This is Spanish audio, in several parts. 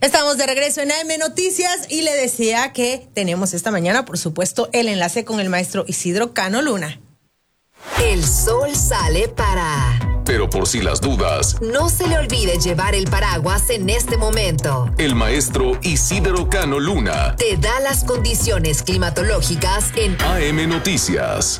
Estamos de regreso en AM Noticias y le decía que tenemos esta mañana, por supuesto, el enlace con el maestro Isidro Cano Luna. El sol sale para... Pero por si las dudas, no se le olvide llevar el paraguas en este momento. El maestro Isidro Cano Luna te da las condiciones climatológicas en AM Noticias.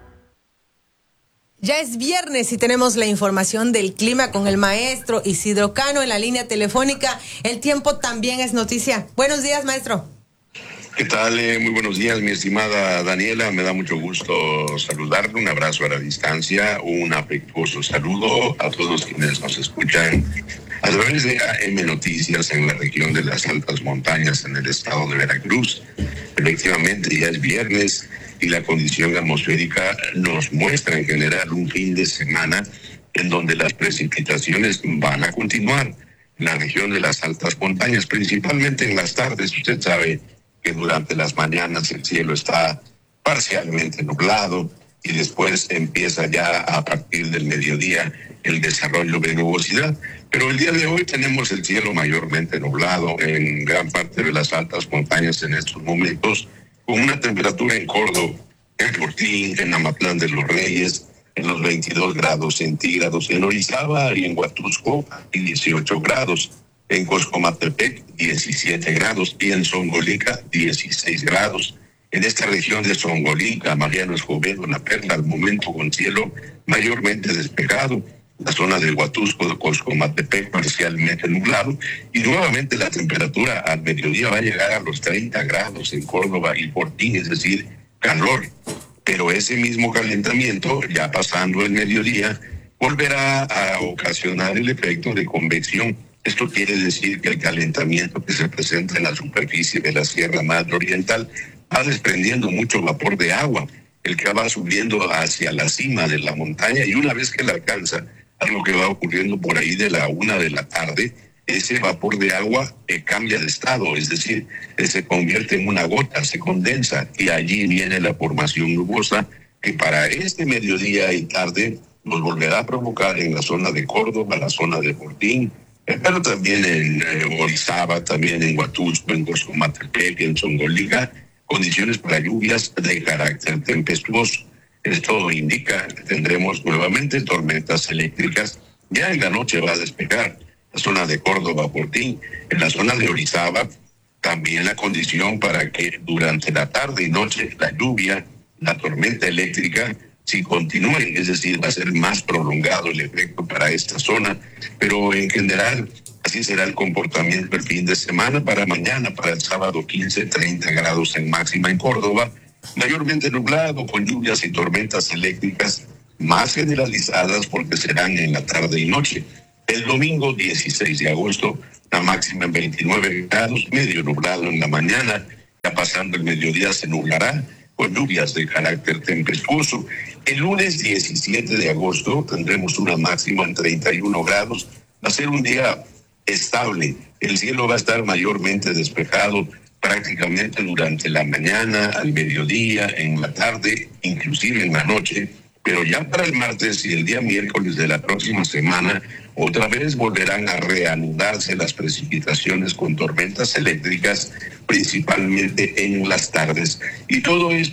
Ya es viernes y tenemos la información del clima con el maestro Isidro Cano en la línea telefónica. El tiempo también es noticia. Buenos días, maestro. ¿Qué tal? Muy buenos días, mi estimada Daniela. Me da mucho gusto saludarle. Un abrazo a la distancia, un afectuoso saludo a todos quienes nos escuchan a través de AM Noticias en la región de las altas montañas en el estado de Veracruz. Efectivamente, ya es viernes y la condición atmosférica nos muestra en general un fin de semana en donde las precipitaciones van a continuar en la región de las altas montañas, principalmente en las tardes. Usted sabe que durante las mañanas el cielo está parcialmente nublado y después empieza ya a partir del mediodía el desarrollo de nubosidad. Pero el día de hoy tenemos el cielo mayormente nublado en gran parte de las altas montañas en estos momentos, con una temperatura en Córdoba, en Fortín, en Amatlán de los Reyes, en los 22 grados centígrados, en Orizaba y en Huatusco, 18 grados. En Coscomatepec, 17 grados, y en Zongolica, 16 grados. En esta región de Zongolica, Mariano Escobedo, La Perla, al momento con cielo mayormente despejado. La zona del Huatusco, de Coscomatepec, parcialmente nublado. Y nuevamente la temperatura al mediodía va a llegar a los 30 grados en Córdoba y Fortín, es decir, calor. Pero ese mismo calentamiento, ya pasando el mediodía, volverá a ocasionar el efecto de convección. Esto quiere decir que el calentamiento que se presenta en la superficie de la Sierra Madre Oriental va desprendiendo mucho vapor de agua, el que va subiendo hacia la cima de la montaña, y una vez que la alcanza, algo que va ocurriendo por ahí de la 1 de la tarde, ese vapor de agua cambia de estado, es decir, se convierte en una gota, se condensa, y allí viene la formación nubosa que para este mediodía y tarde nos volverá a provocar en la zona de Córdoba, la zona de Fortín, pero también en Orizaba, también en Huatusco, en Coscomatepec, en Zongolica, condiciones para lluvias de carácter tempestuoso. Esto indica que tendremos nuevamente tormentas eléctricas. Ya en la noche va a despejar la zona de Córdoba, Fortín, en la zona de Orizaba, también la condición para que durante la tarde y noche la lluvia, la tormenta eléctrica, si continúen, es decir, va a ser más prolongado el efecto para esta zona, pero en general así será el comportamiento el fin de semana. Para mañana, para el sábado, 15-30 grados en máxima en Córdoba, mayormente nublado con lluvias y tormentas eléctricas más generalizadas porque serán en la tarde y noche. El domingo 16 de agosto, la máxima en 29 grados, medio nublado en la mañana, ya pasando el mediodía se nublará con lluvias de carácter tempestuoso. El lunes 17 de agosto tendremos una máxima en 31 grados. Va a ser un día estable. El cielo va a estar mayormente despejado prácticamente durante la mañana, al mediodía, en la tarde, inclusive en la noche. Pero ya para el martes y el día miércoles de la próxima semana, otra vez volverán a reanudarse las precipitaciones con tormentas eléctricas, principalmente en las tardes. Y todo esto